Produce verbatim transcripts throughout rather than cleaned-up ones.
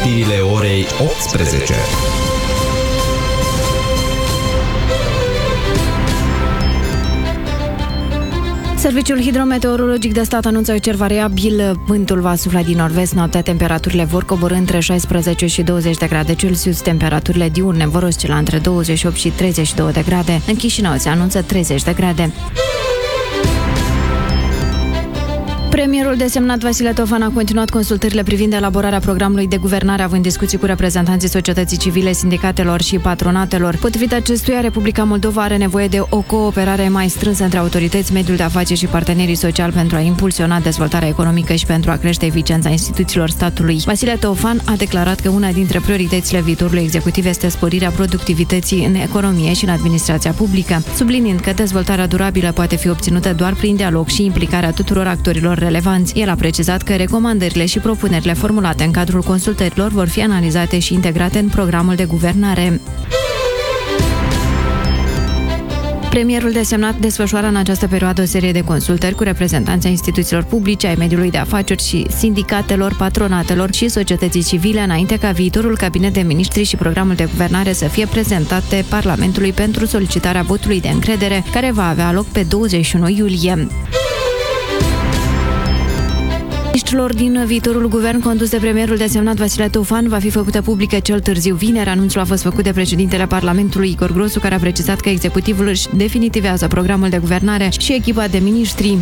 Știrile orei optsprezece. Serviciul hidrometeorologic de stat anunță cer variabil, vântul va sufla din nord-vest, noaptea temperaturile vor coborî între șaisprezece și douăzeci de grade Celsius, temperaturile diurne vor oscila între douăzeci și opt și treizeci și două de grade, în Chișinău se anunță treizeci de grade. Premierul desemnat Vasile Tofan a continuat consultările privind elaborarea programului de guvernare, având discuții cu reprezentanții societății civile, sindicatelor și patronatelor. Potrivit acestuia, Republica Moldova are nevoie de o cooperare mai strânsă între autorități, mediul de afaceri și partenerii sociali pentru a impulsiona dezvoltarea economică și pentru a crește eficiența instituțiilor statului. Vasile Tofan a declarat că una dintre prioritățile viitorului executiv este sporirea productivității în economie și în administrația publică, subliniind că dezvoltarea durabilă poate fi obținută doar prin dialog și implicarea tuturor actorilor relevanți. El a precizat că recomandările și propunerile formulate în cadrul consultărilor vor fi analizate și integrate în programul de guvernare. Premierul desemnat desfășoară în această perioadă o serie de consultări cu reprezentanții instituțiilor publice, ai mediului de afaceri și sindicatelor, patronatelor și societății civile, înainte ca viitorul cabinet de miniștri și programul de guvernare să fie prezentate Parlamentului pentru solicitarea votului de încredere, care va avea loc pe douăzeci și unu iulie. Ministrilor din viitorul guvern condus de premierul desemnat Vasile Tofan va fi făcută publică cel târziu vineri. Anunțul a fost făcut de președintele Parlamentului Igor Grosu, care a precizat că executivul își definitivează programul de guvernare și echipa de miniștri.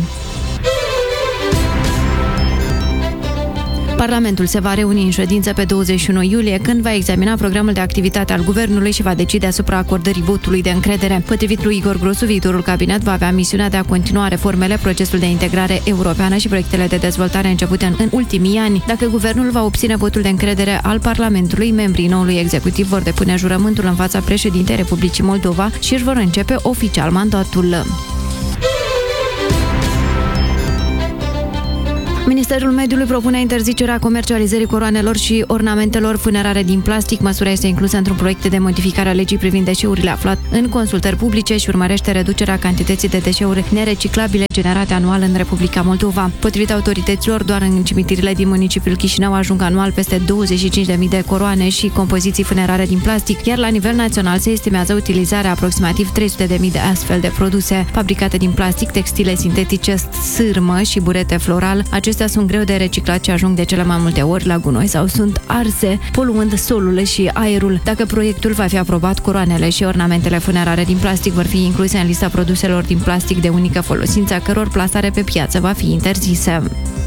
Parlamentul se va reuni în ședință pe douăzeci și unu iulie, când va examina programul de activitate al guvernului și va decide asupra acordării votului de încredere. Potrivit lui Igor Grosu, viitorul cabinet va avea misiunea de a continua reformele, procesul de integrare europeană și proiectele de dezvoltare începute în, în ultimii ani. Dacă guvernul va obține votul de încredere al Parlamentului, membrii noului executiv vor depune jurământul în fața președintei Republicii Moldova și își vor începe oficial mandatul. Ministerul Mediului propune interzicerea comercializării coroanelor și ornamentelor funerare din plastic. Măsura este inclusă într-un proiect de modificare a legii privind deșeurile aflat în consultări publice și urmărește reducerea cantității de deșeuri nereciclabile generate anual în Republica Moldova. Potrivit autorităților, doar în cimitirile din municipiul Chișinău ajung anual peste douăzeci și cinci de mii de coroane și compoziții funerare din plastic, iar la nivel național se estimează utilizarea aproximativ trei sute de mii de astfel de produse fabricate din plastic, textile sintetice, sârmă și burete floral. Acestea sunt greu de reciclat și ajung de cele mai multe ori la gunoi sau sunt arse, poluând solul și aerul. Dacă proiectul va fi aprobat, coroanele și ornamentele funerare din plastic vor fi incluse în lista produselor din plastic de unică folosință, a căror plasare pe piață va fi interzisă.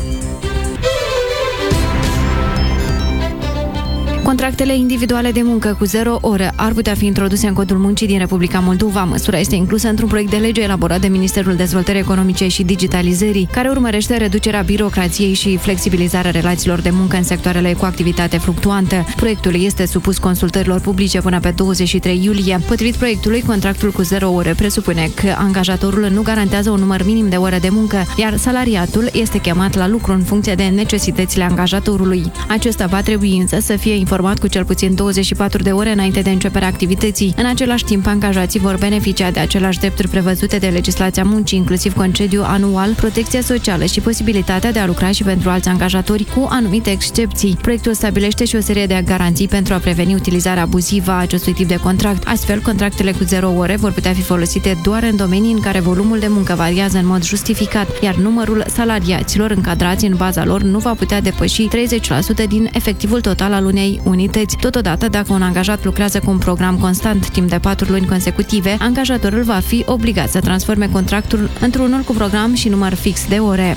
Contractele individuale de muncă cu zero ore ar putea fi introduse în Codul Muncii din Republica Moldova. Măsura este inclusă într-un proiect de lege elaborat de Ministerul Dezvoltării Economice și Digitalizării, care urmărește reducerea birocrației și flexibilizarea relațiilor de muncă în sectoarele cu activitate fluctuantă. Proiectul este supus consultărilor publice până pe douăzeci și trei iulie. Potrivit proiectului, contractul cu zero ore presupune că angajatorul nu garantează un număr minim de ore de muncă, iar salariatul este chemat la lucru în funcție de necesitățile angajatorului. Acesta va trebui însă să fie informat cu cel puțin douăzeci și patru de ore înainte de începerea activității. În același timp, angajații vor beneficia de aceleași drepturi prevăzute de legislația muncii, inclusiv concediu anual, protecție socială și posibilitatea de a lucra și pentru alți angajatori, cu anumite excepții. Proiectul stabilește și o serie de garanții pentru a preveni utilizarea abuzivă a acestui tip de contract. Astfel, contractele cu zero ore vor putea fi folosite doar în domenii în care volumul de muncă variază în mod justificat, iar numărul salariaților încadrați în baza lor nu va putea depăși treizeci la sută din efectivul total al unei unități. Totodată, dacă un angajat lucrează cu un program constant timp de patru luni consecutive, angajatorul va fi obligat să transforme contractul într-unul cu program și număr fix de ore.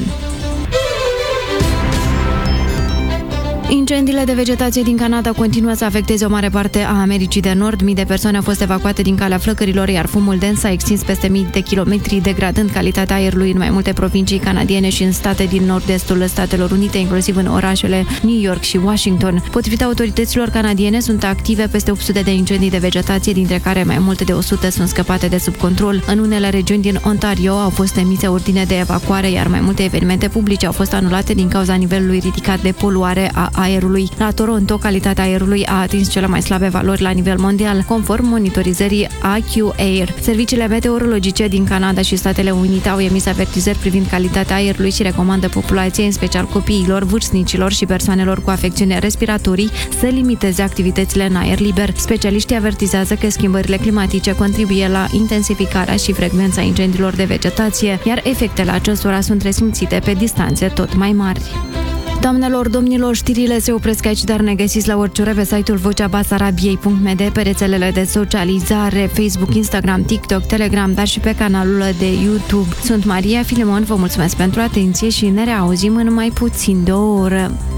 Incendiile de vegetație din Canada continuă să afecteze o mare parte a Americii de Nord. Mii de persoane au fost evacuate din calea flăcărilor, iar fumul dens s-a extins peste mii de kilometri, degradând calitatea aerului în mai multe provincii canadiene și în state din nord-estul Statelor Unite, inclusiv în orașele New York și Washington. Potrivit autorităților canadiene, sunt active peste opt sute de incendii de vegetație, dintre care mai multe de o sută sunt scăpate de sub control. În unele regiuni din Ontario au fost emise ordine de evacuare, iar mai multe evenimente publice au fost anulate din cauza nivelului ridicat de poluare a aerului. La Toronto, calitatea aerului a atins cele mai slabe valori la nivel mondial, conform monitorizării A Q Air. Serviciile meteorologice din Canada și Statele Unite au emis avertizări privind calitatea aerului și recomandă populației, în special copiilor, vârstnicilor și persoanelor cu afecțiuni respiratorii, să limiteze activitățile în aer liber. Specialiștii avertizează că schimbările climatice contribuie la intensificarea și frecvența incendiilor de vegetație, iar efectele acestora sunt resimțite pe distanțe tot mai mari. Doamnelor, domnilor, știrile se opresc aici, dar ne găsiți la orice ore pe site-ul vocea basarabiei punct m d, pe rețelele de socializare, Facebook, Instagram, TikTok, Telegram, dar și pe canalul de YouTube. Sunt Maria Filimon, vă mulțumesc pentru atenție și ne reauzim în mai puțin de o oră.